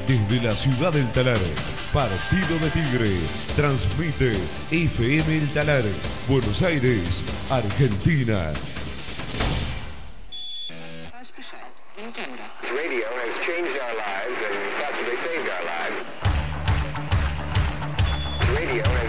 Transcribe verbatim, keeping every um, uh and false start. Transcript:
Desde la ciudad del Talar, Partido de Tigre, transmite F M El Talar, Buenos Aires, Argentina. Radio has changed our lives and possibly saved our lives. Radio has